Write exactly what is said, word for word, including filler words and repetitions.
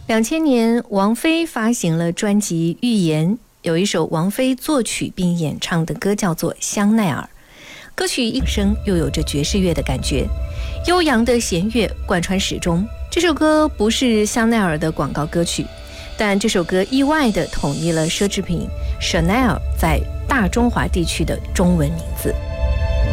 两千年，王菲发行了专辑《预言》，有一首王菲作曲并演唱的歌叫做《香奈儿》。歌曲一声又有着爵士乐的感觉，悠扬的弦乐贯穿始终。这首歌不是香奈儿的广告歌曲，但这首歌意外地统一了奢侈品 Chanel 在大中华地区的中文名字。